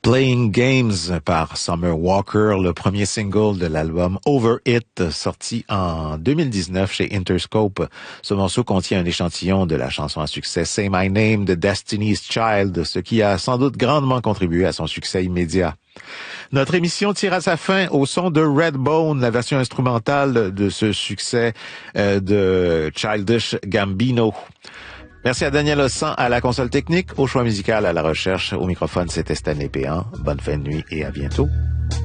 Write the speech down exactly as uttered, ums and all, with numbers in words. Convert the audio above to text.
Playing Games par Summer Walker, le premier single de l'album Over It, sorti en deux mille dix-neuf chez Interscope. Ce morceau contient un échantillon de la chanson à succès Say My Name de Destiny's Child, ce qui a sans doute grandement contribué à son succès immédiat. Notre émission tire à sa fin au son de Redbone, la version instrumentale de ce succès euh, de Childish Gambino. Merci à Daniel Ossan à la console technique, au choix musical, à la recherche. Au microphone, c'était Stanley Péan. Bonne fin de nuit et à bientôt.